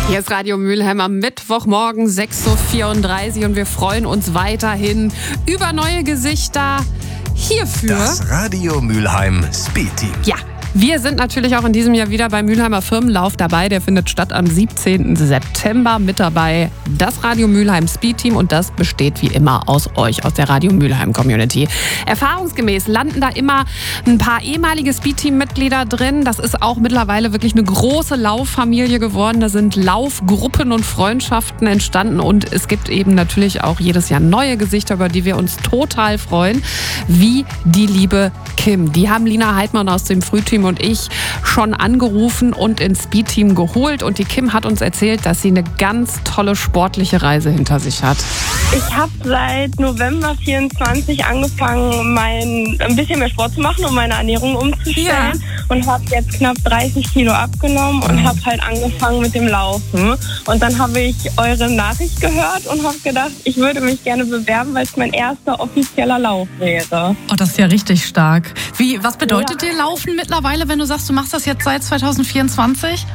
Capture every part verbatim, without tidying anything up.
Hier ist Radio Mülheim am Mittwochmorgen sechs Uhr vierunddreißig und wir freuen uns weiterhin über neue Gesichter hierfür. Das Radio Mülheim Speed Team. Ja. Wir sind natürlich auch in diesem Jahr wieder beim Mülheimer Firmenlauf dabei. Der findet statt am siebzehnten September. Mit dabei das Radio Mülheim Speed Team und das besteht wie immer aus euch, aus der Radio Mülheim Community. Erfahrungsgemäß landen da immer ein paar ehemalige Speed Team Mitglieder drin. Das ist auch mittlerweile wirklich eine große Lauffamilie geworden. Da sind Laufgruppen und Freundschaften entstanden und es gibt eben natürlich auch jedes Jahr neue Gesichter, über die wir uns total freuen, wie die liebe Kim. Die haben Lina Heidmann aus dem Frühteam und ich schon angerufen und ins Speed-Team geholt. Und die Kim hat uns erzählt, dass sie eine ganz tolle sportliche Reise hinter sich hat. Ich habe seit November vierundzwanzig angefangen, mein, ein bisschen mehr Sport zu machen, um meine Ernährung umzustellen. Ja. Und habe jetzt knapp dreißig Kilo abgenommen und habe halt angefangen mit dem Laufen. Und dann habe ich eure Nachricht gehört und habe gedacht, ich würde mich gerne bewerben, weil es mein erster offizieller Lauf wäre. Oh, das ist ja richtig stark. Wie, was bedeutet Ja. dir Laufen mittlerweile, wenn du sagst, du machst das jetzt seit zwanzig vierundzwanzig?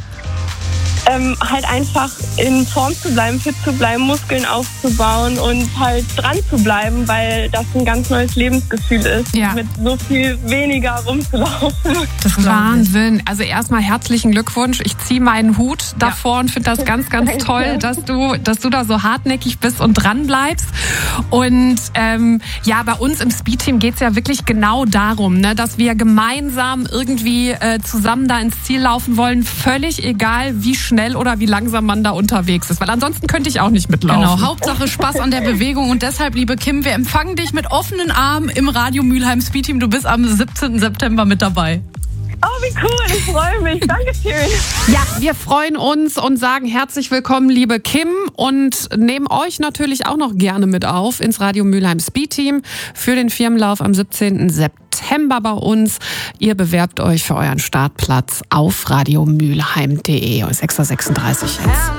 Ähm, halt einfach in Form zu bleiben, fit zu bleiben, Muskeln aufzubauen und halt dran zu bleiben, weil das ein ganz neues Lebensgefühl ist, Ja. mit so viel weniger rumzulaufen. Das glaub ich. Wahnsinn. Also erstmal herzlichen Glückwunsch. Ich ziehe meinen Hut davor und finde das ganz, ganz Danke. toll, dass du, dass du da so hartnäckig bist und dran bleibst. Und ähm, ja, bei uns im Speed-Team geht es ja wirklich genau darum, ne, dass wir gemeinsam irgendwie äh, zusammen da ins Ziel laufen wollen. Völlig egal, wie schnell oder wie langsam man da unterwegs ist. Weil ansonsten könnte ich auch nicht mitlaufen. Genau, Hauptsache Spaß an der Bewegung und deshalb, liebe Kim, wir empfangen dich mit offenen Armen im Radio Mülheim Speed Team. Du bist am siebzehnten September mit dabei. Oh, wie cool, ich freue mich. Dankeschön. Ja, wir freuen uns und sagen herzlich willkommen, liebe Kim, und nehmen euch natürlich auch noch gerne mit auf ins Radio Mülheim Speed Team für den Firmenlauf am siebzehnten September bei uns. Ihr bewerbt euch für euren Startplatz auf radiomülheim punkt de. sechs Uhr sechsunddreißig jetzt.